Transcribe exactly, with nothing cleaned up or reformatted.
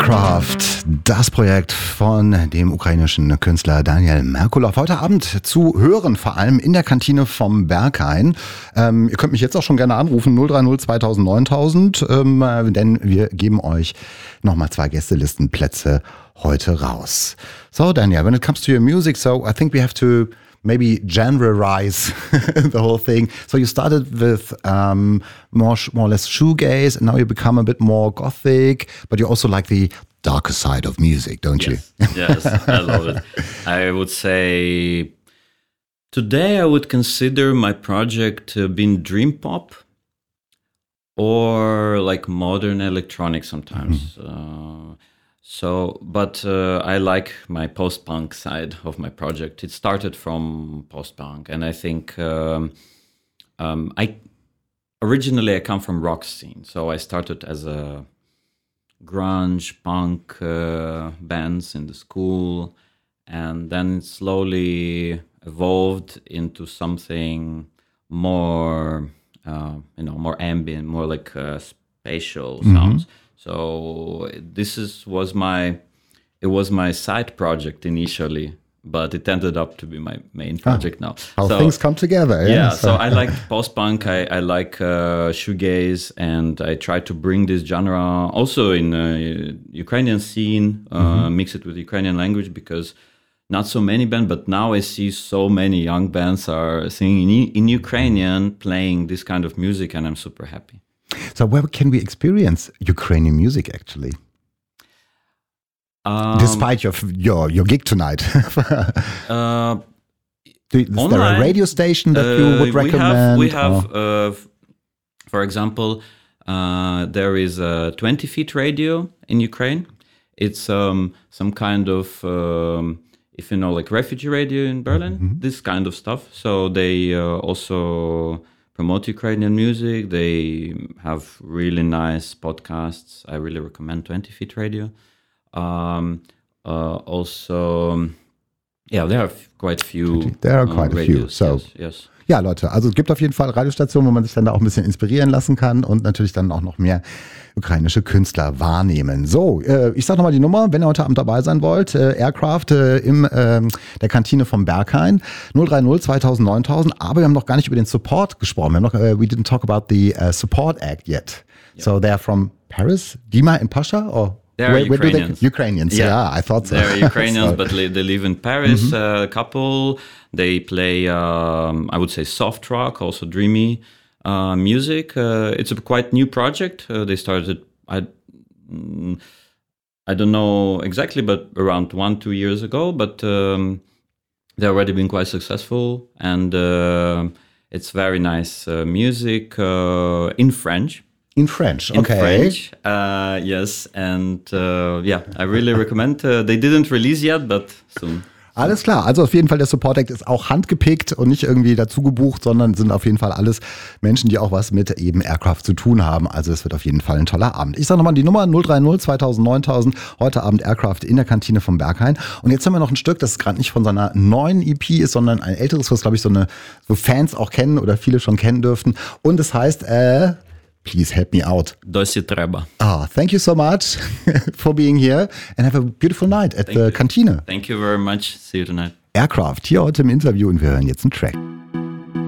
Aircraft, das Projekt von dem ukrainischen Künstler Daniel Merkulov. Heute Abend zu hören, vor allem in der Kantine vom Berghain. Ähm, ihr könnt mich jetzt auch schon gerne anrufen, null drei null zweitausend neuntausend, ähm, denn wir geben euch nochmal zwei Gästelistenplätze heute raus. So, Daniel, when it comes to your music, so I think we have to maybe genreize the whole thing. So you started with um, more, more or less shoegaze, and now you become a bit more gothic, but you also like the darker side of music, don't yes. you? Yes, I love it. I would say today I would consider my project uh, being dream pop or like modern electronic sometimes. Mm-hmm. uh, So, but uh, I like my post-punk side of my project. It started from post-punk, and I think um, um, I originally I come from rock scene. So I started as a grunge punk uh, bands in the school, and then it slowly evolved into something more, uh, you know, more ambient, more like uh, spatial Mm-hmm. sounds. So this is was my it was my side project initially, but it ended up to be my main project ah, now. How so, things come together. Yeah, yeah so, so I like post-punk, I, I like uh, shoegaze, and I try to bring this genre also in uh, Ukrainian scene, uh, mm-hmm. mix it with Ukrainian language, because not so many bands, but now I see so many young bands are singing in, in Ukrainian, playing this kind of music, and I'm super happy. So where can we experience Ukrainian music actually? Um, Despite your your your gig tonight, uh, Do, is online, there a radio station that uh, you would recommend? We have, we have uh, for example, uh, there is a twenty feet radio in Ukraine. It's um, some kind of, um, if you know, like refugee radio in Berlin, mm-hmm. this kind of stuff. So they uh, also promote Ukrainian music. They have really nice podcasts. I really recommend twenty feet radio. Um, uh, also, yeah, there are quite a few. There are quite uh, a few. So, yes, yes. Ja, Leute, also es gibt auf jeden Fall Radiostationen, wo man sich dann da auch ein bisschen inspirieren lassen kann und natürlich dann auch noch mehr ukrainische Künstler wahrnehmen. So, äh, ich sag nochmal die Nummer, wenn ihr heute Abend dabei sein wollt, äh, Aircraft äh, im äh, der Kantine vom Berghain, null drei null zweitausend neuntausend, aber wir haben noch gar nicht über den Support gesprochen. Wir haben noch, uh, we didn't talk about the uh, Support Act yet. Yeah. So they're from Paris, Dima and Pasha, or? They're where, where Ukrainians. Do they, Ukrainians, yeah. yeah, I thought so. They're Ukrainians, so. but li- they live in Paris, Mm-hmm. a uh, couple. They play, um, I would say, soft rock, also dreamy uh, music. Uh, it's a quite new project. Uh, they started, I, mm, I don't know exactly, but around one, two years ago. But um, they've already been quite successful. And uh, it's very nice uh, music uh, in French. In French, in okay. French, uh, yes, and uh, yeah, I really recommend. Uh, they didn't release yet, but soon. Alles klar, also auf jeden Fall der Support Act ist auch handgepickt und nicht irgendwie dazu gebucht, sondern sind auf jeden Fall alles Menschen, die auch was mit eben Aircraft zu tun haben. Also es wird auf jeden Fall ein toller Abend. Ich sage nochmal die Nummer null drei null zweitausend neuntausend, heute Abend Aircraft in der Kantine vom Berghain. Und jetzt haben wir noch ein Stück, das gerade nicht von seiner neuen E P ist, sondern ein älteres, was glaube ich so eine so Fans auch kennen oder viele schon kennen dürften. Und es heißt, äh, please help me out. Dosі треба. Ah, thank you so much for being here and have a beautiful night at Thank the you. Kantine. Thank you very much. See you tonight. Aircraft hier heute im Interview und wir hören jetzt einen Track.